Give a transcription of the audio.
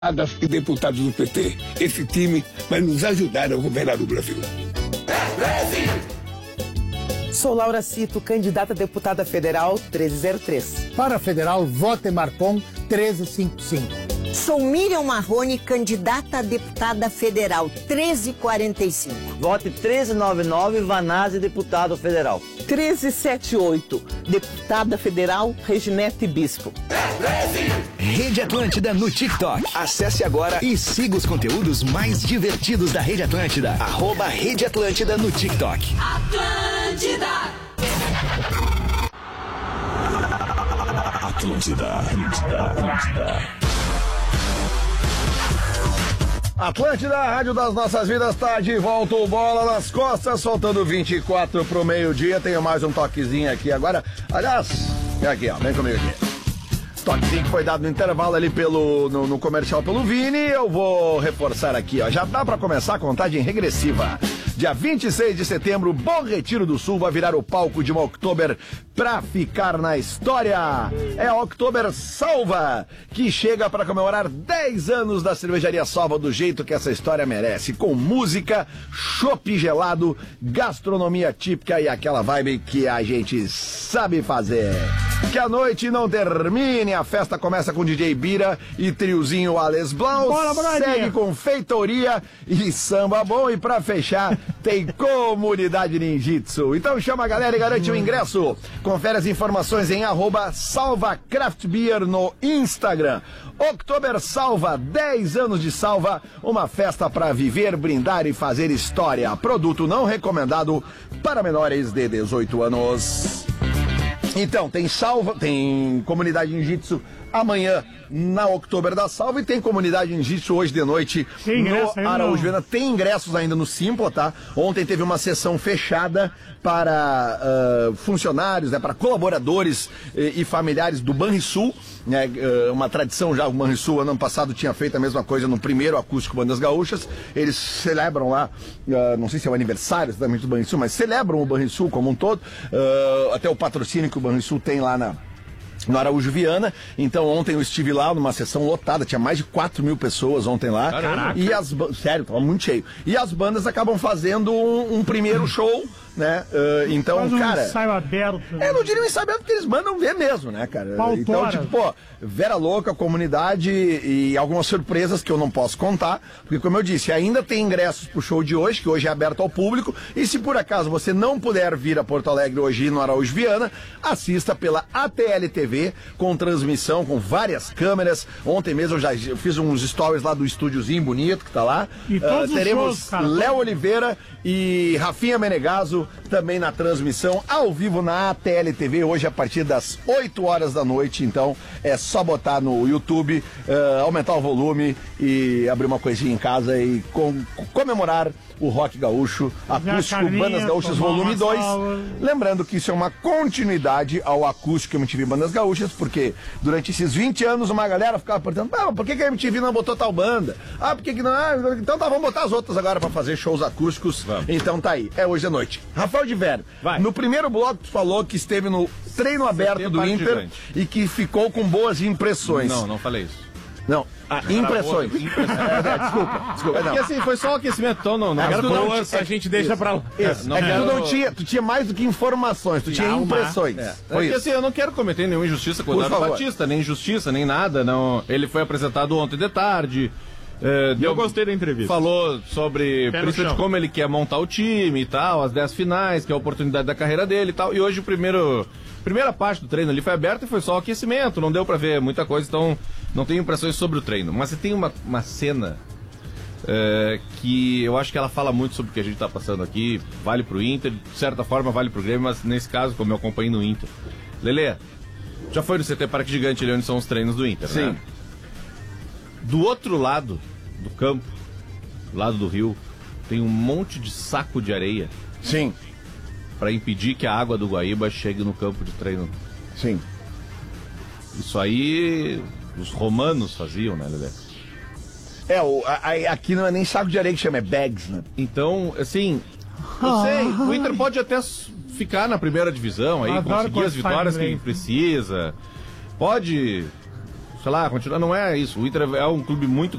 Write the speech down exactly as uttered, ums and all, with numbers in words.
e deputados do P T. Esse time vai nos ajudar a governar o Brasil. Sou Laura Cito, candidata a deputada federal treze zero três. Para a federal, vote Marcon treze cinquenta e cinco. Sou Miriam Marrone, candidata a deputada federal treze quarenta e cinco. Vote treze noventa e nove, Vanazzi, deputado federal. treze setenta e oito, deputada federal Reginete Bispo. Rede Atlântida no TikTok. Acesse agora e siga os conteúdos mais divertidos da Rede Atlântida. Arroba Rede Atlântida no TikTok. Atlântida. Atlântida, Atlântida, Atlântida. Atlântida, a rádio das nossas vidas, tá de volta, o Bola nas costas, faltando vinte e quatro pro meio-dia. Tenho mais um toquezinho aqui agora. Aliás, é aqui, ó, vem comigo aqui. Toquezinho que foi dado no intervalo ali pelo, no, no comercial pelo Vini. Eu vou reforçar aqui, ó. Já dá pra começar a contagem regressiva. Dia vinte e seis de setembro, Bom Retiro do Sul vai virar o palco de uma Oktober pra ficar na história. É a Oktober Salva, que chega para comemorar dez anos da cervejaria Salva do jeito que essa história merece. Com música, chopp gelado, gastronomia típica e aquela vibe que a gente sabe fazer. Que a noite não termine, a festa começa com D J Bira e triozinho Ales Blau. Bora, segue com feitoria e samba bom. E pra fechar, tem comunidade ninjitsu. Então chama a galera e garante o ingresso. Confere as informações em arroba Salva Craft Beer no Instagram. Oktober Salva, dez anos de Salva, uma festa para viver, brindar e fazer história. Produto não recomendado para menores de dezoito anos. Então, tem salva, tem comunidade ninjitsu amanhã na Oktober da Salva e tem comunidade ninjitsu hoje de noite no Araújo Viana. Tem ingressos ainda no Simpla, tá? Ontem teve uma sessão fechada para uh, funcionários, né, para colaboradores e, e familiares do Banrisul, né, uh, uma tradição já, o Banrisul ano passado tinha feito a mesma coisa no primeiro acústico Bandas Gaúchas. Eles celebram lá, uh, não sei se é o aniversário exatamente do Banrisul, mas celebram o Banrisul como um todo, uh, até o patrocínio que o Banrisul tem lá na no Araújo Viana. Então ontem eu estive lá numa sessão lotada, tinha mais de quatro mil pessoas ontem lá. Caraca. E as sério, tava muito cheio. E as bandas acabam fazendo um, um primeiro show, né? Uh, então, Faz um cara. ensaio aberto. É, não diria um ensaio aberto porque eles mandam ver mesmo, né, cara? Pautora. Então, tipo, pô, Vera Louca, comunidade e algumas surpresas que eu não posso contar, porque, como eu disse, ainda tem ingressos pro show de hoje, que hoje é aberto ao público. E se por acaso você não puder vir a Porto Alegre hoje no Araújo Viana, assista pela A T L T V, com transmissão, com várias câmeras. Ontem mesmo eu já eu fiz uns stories lá do estúdiozinho bonito que tá lá. E todos uh, teremos shows, cara, Léo Oliveira e Rafinha Menegaso também na transmissão, ao vivo na A T L T V, hoje a partir das oito horas da noite. Então é só botar no YouTube, uh, aumentar o volume e abrir uma coisinha em casa e com, comemorar o Rock Gaúcho, Acústico Bandas Gaúchas Volume dois. Lembrando que isso é uma continuidade ao Acústico M T V Bandas Gaúchas, porque durante esses vinte anos uma galera ficava perguntando, ah, por que, que a M T V não botou tal banda? Ah, por que, que não? Ah, então tá, vamos botar as outras agora pra fazer shows acústicos. Vamos. Então tá aí, é hoje à noite. Rafael de Vério, no primeiro bloco tu falou que esteve no treino aberto do Inter e que ficou com boas impressões. Não, não falei isso. Não, ah, impressões. impressões. É, é, desculpa, desculpa. É porque assim, foi só o aquecimento, então não, não. As boas a gente deixa pra lá. Isso. Não, é que tu não tinha, tu tinha mais do que informações, tu tinha não, impressões. É. Foi porque assim, eu não quero cometer nenhuma injustiça com o Eduardo Batista, nem injustiça, nem nada. Não. Ele foi apresentado ontem de tarde. É, deu, eu gostei da entrevista. Falou sobre principalmente como ele quer montar o time e tal, as dez finais, que é a oportunidade da carreira dele e tal. E hoje o primeiro... primeira parte do treino ali foi aberta e foi só o aquecimento, não deu pra ver muita coisa, então não tenho impressões sobre o treino. Mas você tem uma, uma cena é, que eu acho que ela fala muito sobre o que a gente tá passando aqui, vale pro Inter, de certa forma vale pro Grêmio, mas nesse caso, como eu acompanhei no Inter. Lelê, já foi no C T Parque Gigante ali onde são os treinos do Inter, Sim. né? Do outro lado do campo, do lado do rio, tem um monte de saco de areia. Sim. Para impedir que a água do Guaíba chegue no campo de treino. Sim. Isso aí os romanos faziam, né, Lelê? É, o, a, a, aqui não é nem saco de areia que chama, é bags, né? Então, assim, eu sei, o Inter pode até ficar na primeira divisão aí, conseguir as vitórias que ele precisa. Pode sei lá, continuar, não é isso. O Inter é um clube muito